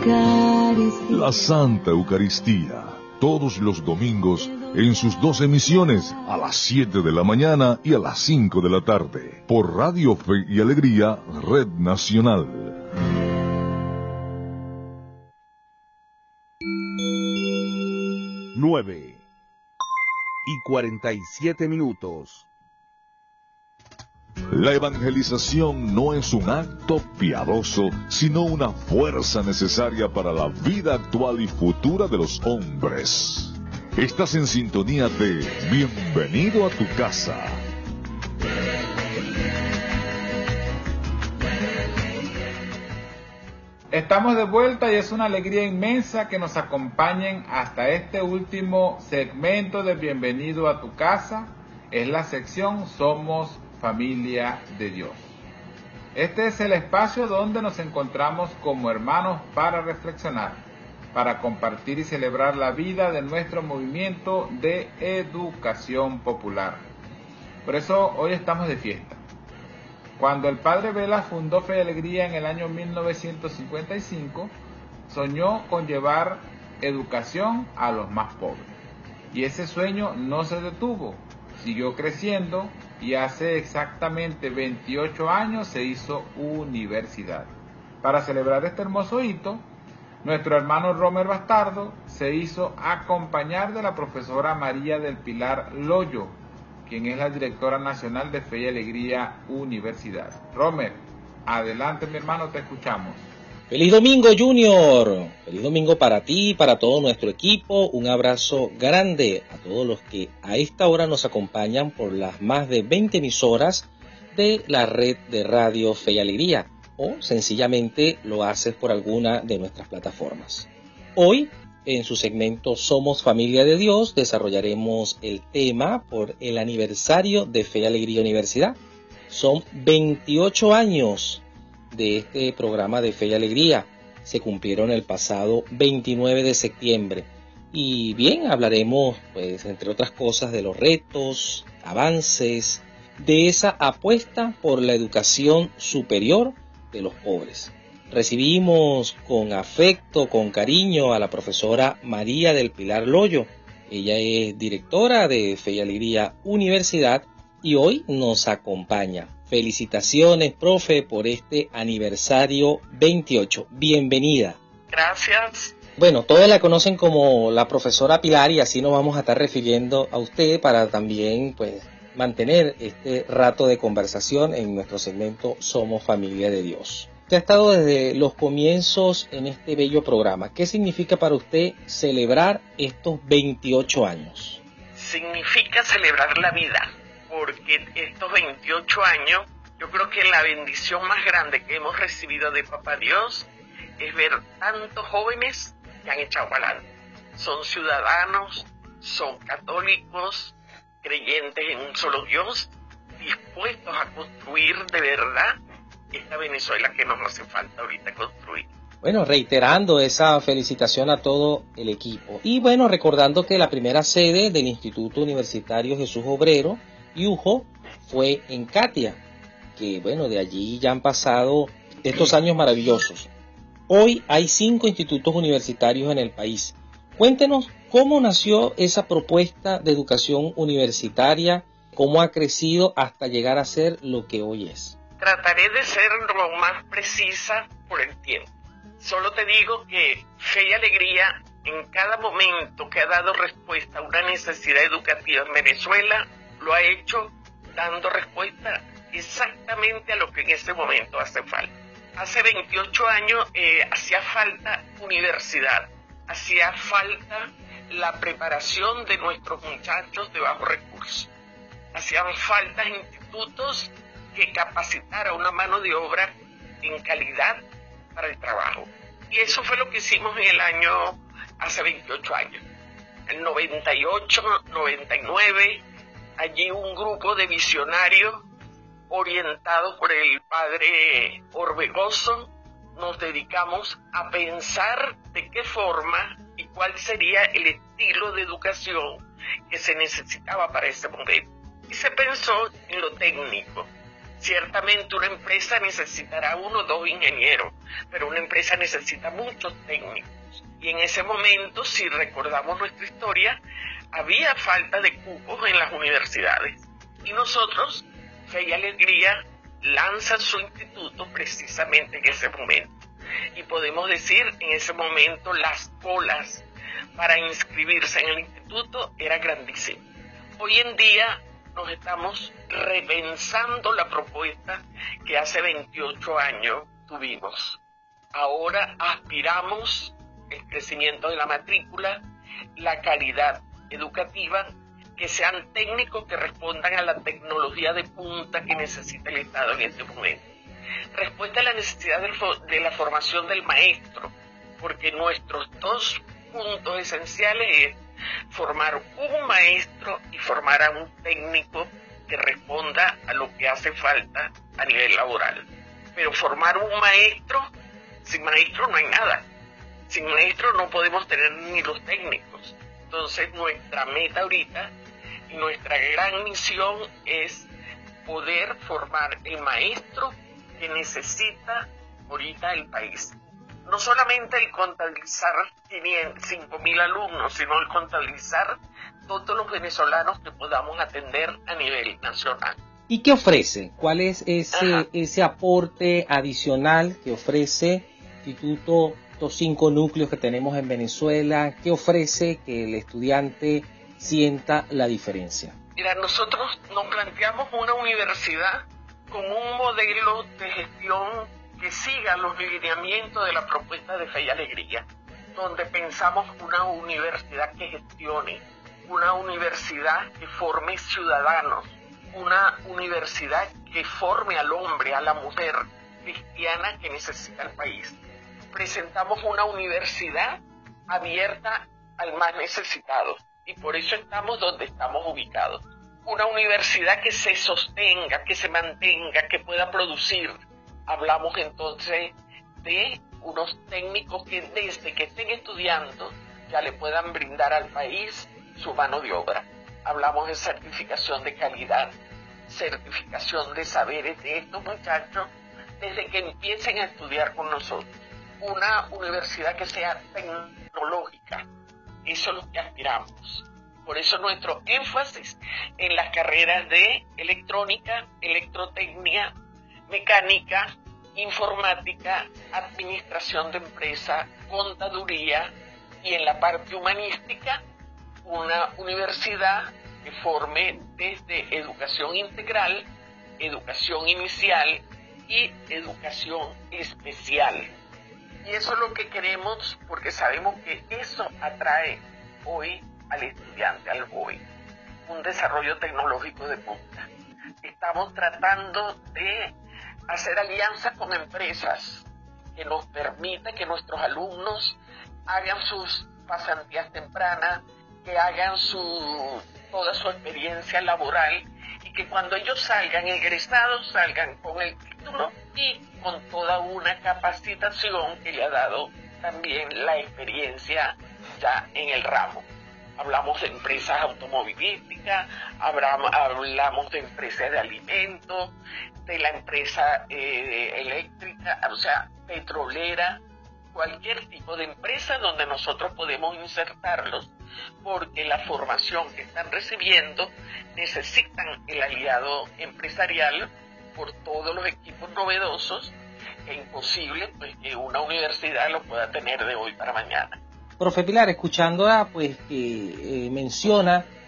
Eucaristía. La Santa Eucaristía, todos los domingos en sus 2 emisiones, a las 7 de la mañana y a las 5 de la tarde, por Radio Fe y Alegría, Red Nacional. Nueve y 47 minutos. La evangelización no es un acto piadoso, sino una fuerza necesaria para la vida actual y futura de los hombres. Estás en sintonía de Bienvenido a tu casa. Estamos de vuelta y es una alegría inmensa que nos acompañen hasta este último segmento de Bienvenido a tu casa. Es la sección Somos Familia de Dios. Este es el espacio donde nos encontramos como hermanos para reflexionar, para compartir y celebrar la vida de nuestro movimiento de educación popular. Por eso hoy estamos de fiesta. Cuando el Padre Vela fundó Fe y Alegría en el año 1955, soñó con llevar educación a los más pobres. Y ese sueño no se detuvo, siguió creciendo y hace exactamente 28 años se hizo universidad. Para celebrar este hermoso hito, nuestro hermano Romer Bastardo se hizo acompañar de la profesora María del Pilar Loyo, quien es la directora nacional de Fe y Alegría Universidad. Romer, adelante mi hermano, te escuchamos. ¡Feliz domingo, Junior! ¡Feliz domingo para ti y para todo nuestro equipo! Un abrazo grande a todos los que a esta hora nos acompañan por las más de 20 emisoras de la red de radio Fe y Alegría, o sencillamente lo haces por alguna de nuestras plataformas. Hoy, en su segmento Somos Familia de Dios, desarrollaremos el tema por el aniversario de Fe y Alegría Universidad. Son 28 años de este programa de Fe y Alegría. Se cumplieron el pasado 29 de septiembre. Y bien, hablaremos, pues, entre otras cosas, de los retos, avances, de esa apuesta por la educación superior de los pobres. Recibimos con afecto, con cariño a la profesora María del Pilar Loyo. Ella es directora de Fe y Alegría Universidad y hoy nos acompaña. Felicitaciones, profe, por este aniversario 28. Bienvenida. Gracias. Bueno, todos la conocen como la profesora Pilar y así nos vamos a estar refiriendo a usted para también, pues, mantener este rato de conversación en nuestro segmento Somos Familia de Dios. Usted ha estado desde los comienzos en este bello programa. ¿Qué significa para usted celebrar estos 28 años? Significa celebrar la vida, porque estos 28 años, yo creo que la bendición más grande que hemos recibido de Papá Dios es ver tantos jóvenes que han echado para adelante. Son ciudadanos, son católicos, creyentes en un solo Dios, dispuestos a construir de verdad esta Venezuela que nos hace falta ahorita construir. Bueno, reiterando esa felicitación a todo el equipo. Y bueno, recordando que la primera sede del Instituto Universitario Jesús Obrero, IUJO, fue en Catia, que bueno, de allí ya han pasado estos años maravillosos. Hoy hay 5 institutos universitarios en el país. Cuéntenos cómo nació esa propuesta de educación universitaria, cómo ha crecido hasta llegar a ser lo que hoy es. Trataré de ser lo más precisa por el tiempo. Solo te digo que Fe y Alegría, en cada momento que ha dado respuesta a una necesidad educativa en Venezuela, lo ha hecho dando respuesta exactamente a lo que en ese momento hace falta. Hace 28 años hacía falta universidad, hacía falta la preparación de nuestros muchachos de bajos recursos, hacían falta institutos que capacitara una mano de obra en calidad para el trabajo. Y eso fue lo que hicimos en el año, hace 28 años. En 98, 99, allí un grupo de visionarios orientado por el padre Orbegoso, nos dedicamos a pensar de qué forma y cuál sería el estilo de educación que se necesitaba para ese momento. Y se pensó en lo técnico, Ciertamente una empresa necesitará 1 o 2 ingenieros, pero una empresa necesita muchos técnicos. Y en ese momento, si recordamos nuestra historia, había falta de cupos en las universidades. Y nosotros, Fe y Alegría, lanza su instituto precisamente en ese momento. Y podemos decir, en ese momento, las colas para inscribirse en el instituto eran grandísimas. Hoy en día nos estamos repensando la propuesta que hace 28 años tuvimos. Ahora aspiramos el crecimiento de la matrícula, la calidad educativa, que sean técnicos que respondan a la tecnología de punta que necesita el Estado en este momento. Respuesta a la necesidad de la formación del maestro, porque nuestros 2 puntos esenciales es formar un maestro y formar a un técnico que responda a lo que hace falta a nivel laboral. Pero formar un maestro, sin maestro no hay nada. Sin maestro no podemos tener ni los técnicos. Entonces nuestra meta ahorita y nuestra gran misión es poder formar el maestro que necesita ahorita el país. No solamente el contabilizar 5.000 alumnos, sino el contabilizar todos los venezolanos que podamos atender a nivel nacional. ¿Y qué ofrece? ¿Cuál es ese aporte adicional que ofrece el Instituto, estos 5 núcleos que tenemos en Venezuela? ¿Qué ofrece que el estudiante sienta la diferencia? Mira, nosotros nos planteamos una universidad con un modelo de gestión que siga los lineamientos de la propuesta de Fe y Alegría, donde pensamos una universidad que gestione, una universidad que forme ciudadanos, una universidad que forme al hombre, a la mujer cristiana que necesita el país. Presentamos una universidad abierta al más necesitado y por eso estamos donde estamos ubicados. Una universidad que se sostenga, que se mantenga, que pueda producir. Hablamos entonces de unos técnicos que desde que estén estudiando ya le puedan brindar al país su mano de obra. Hablamos de certificación de calidad, certificación de saberes de estos muchachos desde que empiecen a estudiar con nosotros. Una universidad que sea tecnológica, eso es lo que aspiramos. Por eso nuestro énfasis en las carreras de electrónica, electrotecnia, mecánica, informática, administración de empresa, contaduría y en la parte humanística, una universidad que forme desde educación integral, educación inicial y educación especial. Y eso es lo que queremos porque sabemos que eso atrae hoy al estudiante, al joven, un desarrollo tecnológico de punta. Estamos tratando de hacer alianzas con empresas que nos permitan que nuestros alumnos hagan sus pasantías tempranas, que hagan toda su experiencia laboral y que cuando ellos salgan egresados salgan con el título y con toda una capacitación que le ha dado también la experiencia ya en el ramo. Hablamos de empresas automovilísticas, hablamos de empresas de alimentos, de la empresa eléctrica, o sea, petrolera, cualquier tipo de empresa donde nosotros podemos insertarlos, porque la formación que están recibiendo necesitan el aliado empresarial por todos los equipos novedosos. Es imposible pues, que una universidad lo pueda tener de hoy para mañana. Profe Pilar, escuchándola, pues que menciona